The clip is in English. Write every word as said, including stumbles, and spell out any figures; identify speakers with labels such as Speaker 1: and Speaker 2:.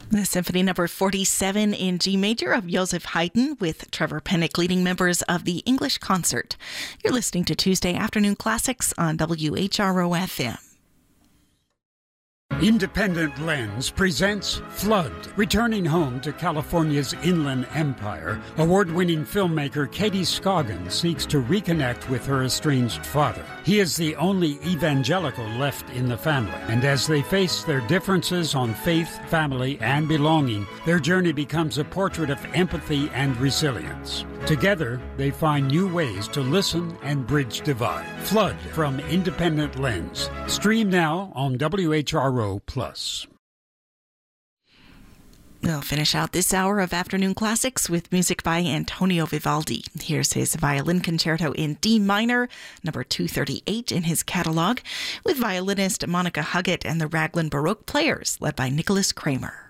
Speaker 1: The Symphony Number forty-seven in G major of Joseph Haydn with Trevor Pennick leading members of the English Concert. You're listening to Tuesday Afternoon Classics on W H R O F M.
Speaker 2: Independent Lens presents Flood. Returning home to California's Inland Empire, award-winning filmmaker Katie Scoggin seeks to reconnect with her estranged father. He is the only evangelical left in the family, and as they face their differences on faith, family, and belonging, their journey becomes a portrait of empathy and resilience. Together, they find new ways to listen and bridge divide. Flood from Independent Lens. Stream now on W H R O Plus.
Speaker 1: We'll finish out this hour of Afternoon Classics with music by Antonio Vivaldi. Here's his violin concerto in D minor, number two thirty-eight in his catalog, with violinist Monica Huggett and the Raglan Baroque Players, led by Nicholas Kramer.